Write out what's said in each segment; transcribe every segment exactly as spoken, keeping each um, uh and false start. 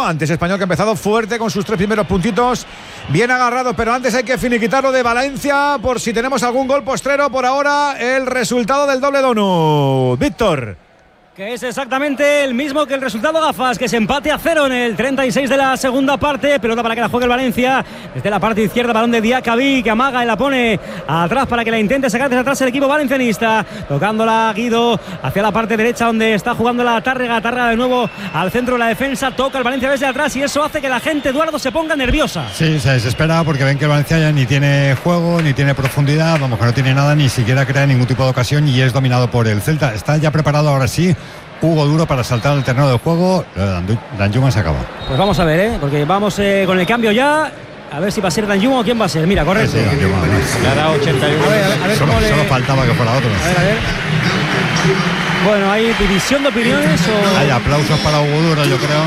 Antes Español, que ha empezado fuerte con sus tres primeros puntitos, bien agarrado, pero antes hay que finiquitarlo de Valencia por si tenemos algún gol postrero. Por ahora el resultado del doble donut, Víctor. Que es exactamente el mismo que el resultado, gafas, que se empate a cero en el treinta y seis de la segunda parte. Pelota para que la juegue el Valencia desde la parte izquierda, balón de Diacabí, que amaga y la pone atrás para que la intente sacar desde atrás el equipo valencianista, tocándola Guido hacia la parte derecha donde está jugando la Tárrega. Tárrega de nuevo al centro de la defensa, toca el Valencia desde atrás y eso hace que la gente, Eduardo, se ponga nerviosa. Sí, se desespera porque ven que el Valencia ya ni tiene juego, ni tiene profundidad, vamos, que no tiene nada, ni siquiera crea ningún tipo de ocasión y es dominado por el Celta. Está ya preparado ahora sí Hugo Duro para saltar al terreno del juego. Danjuma se acaba. Pues vamos a ver, ¿eh? Porque vamos eh, con el cambio ya. A ver si va a ser Danjuma o quién va a ser. Mira, correcto. Sí, sí, le ha dado ochenta y uno. A ver, a ver, a ver solo, cómo le... solo faltaba que fuera otro. A ver, a ver. Bueno, hay división de opiniones o... Hay aplausos para Hugo Duro, yo creo.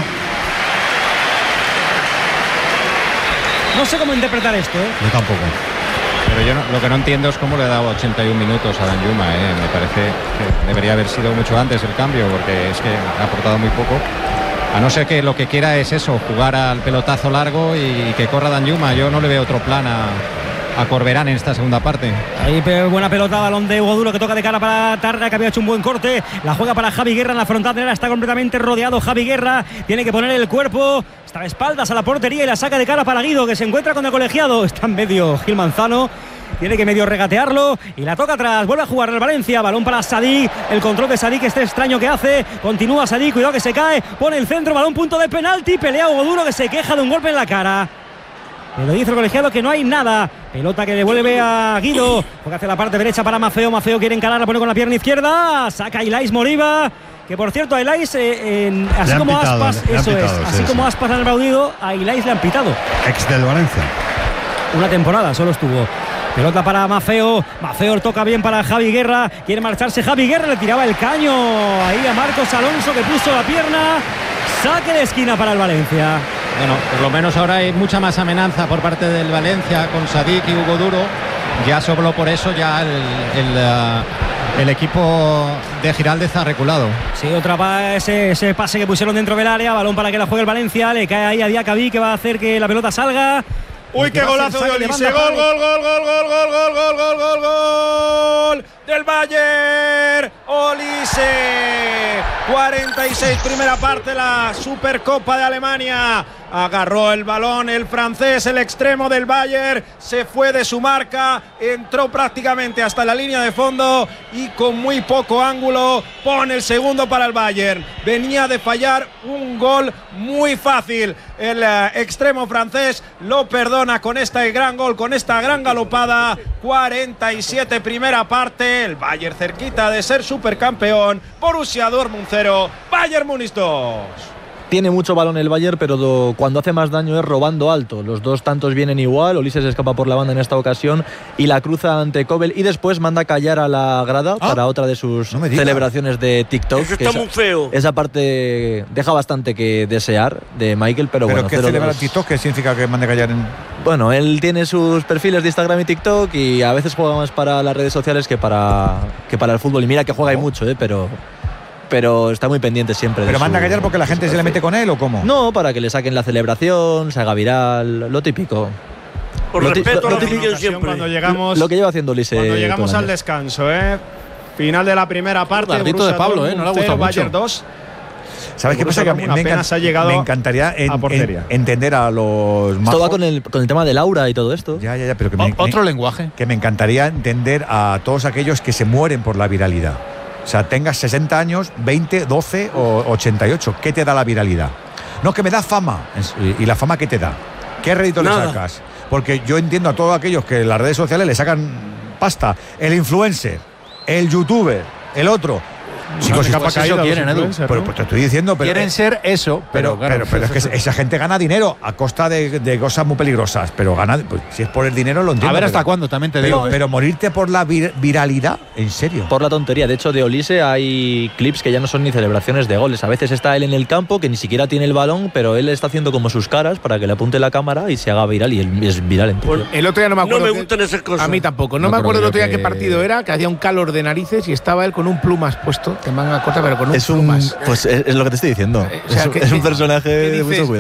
No sé cómo interpretar esto, ¿eh? Yo tampoco. Pero yo no, lo que no entiendo es cómo le ha dado ochenta y un minutos a Danjuma, ¿eh? Me parece que debería haber sido mucho antes el cambio, porque es que ha aportado muy poco. A no ser que lo que quiera es eso, jugar al pelotazo largo y que corra Danjuma. Yo no le veo otro plan a, a Corberán en esta segunda parte. Ahí buena pelota, balón de Hugo Duro que toca de cara para Tárrega, que había hecho un buen corte. La juega para Javi Guerra en la frontal, está completamente rodeado Javi Guerra. Tiene que poner el cuerpo, está de espaldas a la portería y la saca de cara para Guido, que se encuentra con el colegiado. Está en medio Gil Manzano. Tiene que medio regatearlo y la toca atrás. Vuelve a jugar el Valencia. Balón para Sadik. El control de Sadik, este extraño que hace. Continúa Sadik. Cuidado que se cae. Pone el centro. Balón punto de penalti. Pelea Hugo Duro, que se queja de un golpe en la cara. Pero dice el colegiado que no hay nada. Pelota que devuelve a Guido. Juega hacia la parte derecha para Mafeo. Mafeo quiere encarar. La pone con la pierna izquierda. Saca a Ilais Moriba. Que por cierto a Ilais, eh, en, así como pitado, Aspas, eso pitado, es. Sí, así sí. como Aspas han aplaudido, a Ilais le han pitado. Ex del Valencia. Una temporada solo estuvo. Pelota para Mafeo. Mafeo toca bien para Javi Guerra. Quiere marcharse Javi Guerra. Le tiraba el caño ahí a Marcos Alonso, que puso la pierna. Saque de esquina para el Valencia. Bueno, por lo menos ahora hay mucha más amenaza por parte del Valencia con Sadik y Hugo Duro. Ya solo por eso ya el, el, uh, el equipo de Giraldez ha reculado. Sí, otra pa ese, ese pase que pusieron dentro del área. Balón para que la juegue el Valencia. Le cae ahí a Diacabí, que va a hacer que la pelota salga. Uy, qué golazo de Olise. Gol, gol, gol, gol, gol, gol, gol, gol, gol, gol, gol del Bayern. Olise. cuarenta y seis, primera parte, la Supercopa de Alemania. Agarró el balón el francés, el extremo del Bayern. Se fue de su marca. Entró prácticamente hasta la línea de fondo y con muy poco ángulo pone el segundo para el Bayern. Venía de fallar un gol muy fácil. El uh, extremo francés lo perdona con este gran gol, con esta gran galopada. cuarenta y siete, primera parte. El Bayern cerquita de ser supercampeón. Borussia Dortmund cero, Bayern Múnich dos. Tiene mucho balón el Bayern, pero do, cuando hace más daño es robando alto. Los dos tantos vienen igual. Ulises escapa por la banda en esta ocasión y la cruza ante Kobel y después manda callar a la grada ¿Ah? para otra de sus no celebraciones de TikTok. Eso está esa, muy feo. Esa parte deja bastante que desear de Michael, pero, ¿Pero bueno. qué celebra TikTok? ¿Qué significa que mande callar en...? Bueno, él tiene sus perfiles de Instagram y TikTok y a veces juega más para las redes sociales que para, que para el fútbol. Y mira que juega oh. y mucho, ¿eh? pero... pero está muy pendiente siempre. ¿Pero de manda su, a callar porque la gente se le mete con él o cómo? No, para que le saquen la celebración, se haga viral, lo típico. Por lo respeto lo, a la lo siempre. Cuando llegamos, lo que lleva haciendo Ulises. Cuando llegamos al descanso, ¿eh? Final de la primera parte. Tardito de Pablo, ¿eh? No le ha gustado mucho. Bayern dos. ¿Sabes qué pasa? Que me, encant ha llegado me encantaría en, a portería. En, entender a los Esto va con el, con el tema de Laura y todo esto. Ya, ya, ya, pero que me, Otro me, lenguaje. Que me encantaría entender a todos aquellos que se mueren por la viralidad. O sea, tengas sesenta años, veinte, doce o ochenta y ocho. ¿Qué te da la viralidad? No, que me da fama. ¿Y la fama qué te da? ¿Qué rédito Nada. le sacas? Porque yo entiendo a todos aquellos que en las redes sociales le sacan pasta. El influencer, el youtuber, el otro. Chicos, no, pues eso quieren, Edu. Pero pues te estoy diciendo, pero quieren ser eso, pero pero, pero, pero, pero es que esa gente gana dinero a costa de, de cosas muy peligrosas, pero gana, pues, si es por el dinero lo entiendo. A ver hasta pero, cuándo, también te pero, digo. Pero morirte por la vir, viralidad, en serio. Por la tontería. De hecho, de Olise hay clips que ya no son ni celebraciones de goles. A veces está él en el campo, que ni siquiera tiene el balón, pero él está haciendo como sus caras para que le apunte la cámara y se haga viral, y él es viral en Pues, el otro día no me acuerdo. No me gustan esas cosas. A mí tampoco. No, No, me acuerdo el pero otro día que- qué partido era, que hacía un calor de narices y estaba él con un plumas puesto, de manga corta, pero con un Es un, plumas. pues es, es lo que te estoy diciendo. O sea, es, que- es un que- personaje que de dices, mucho cuidado.